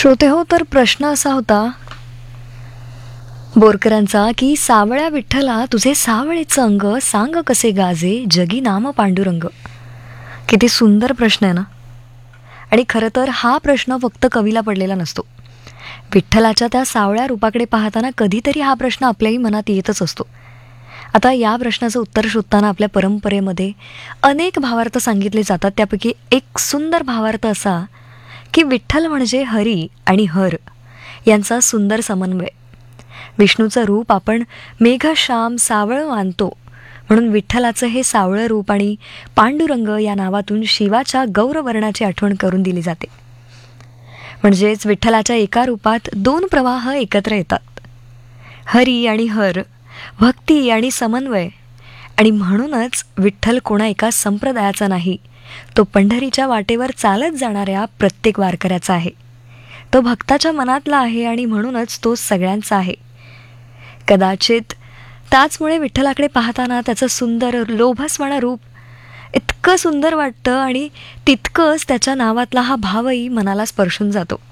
श्रोते हो, तर प्रश्न असा होता बोरकरांचा की सावळ्या विठ्ठला तुझे सावळेचं अंग सांग कसे गाजे जगी नाम पांडुरंग. किती सुंदर प्रश्न आहे ना. आणि खरं तर हा प्रश्न फक्त कवीला पडलेला नसतो. विठ्ठलाच्या त्या सावळ्या रूपाकडे पाहताना कधीतरी हा प्रश्न आपल्याही मनात येतच असतो. आता या प्रश्नाचं उत्तर शोधताना आपल्या परंपरेमध्ये अनेक भावार्थ सांगितले जातात. त्यापैकी एक सुंदर भावार्थ असा की विठ्ठल म्हणजे हरी आणि हर यांचा सुंदर समन्वय. विष्णूचं रूप आपण मेघश्याम सावळं मानतो, म्हणून विठ्ठलाचं हे सावळं रूप आणि पांडुरंग या नावातून शिवाच्या गौरवर्णाची आठवण करून दिली जाते. म्हणजेच विठ्ठलाच्या एका रूपात दोन प्रवाह एकत्र येतात, हरी आणि हर, भक्ती आणि समन्वय. आणि म्हणूनच विठ्ठल कोणा एका संप्रदायाचा नाही, तो पंढरीच्या वाटेवर चालत जाणाऱ्या प्रत्येक वारकऱ्याचा आहे. तो भक्ताच्या मनातला आहे आणि म्हणूनच तो सगळ्यांचा आहे. कदाचित त्याचमुळे विठ्ठलाकडे पाहताना त्याचं सुंदर लोभसवाणं रूप इतकं सुंदर वाटतं आणि तितकंच त्याच्या नावातला हा भावही मनाला स्पर्शून जातो.